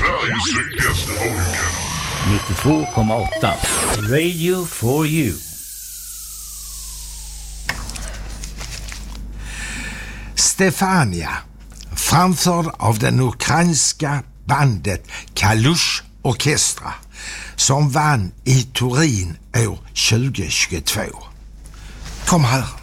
Sveriges lyckligaste radiokanal. 92,8 Radio for you. Stefania, framförd av den ukrainska bandet Kalush Orkestra, som vann i Turin år 2022. Kom här.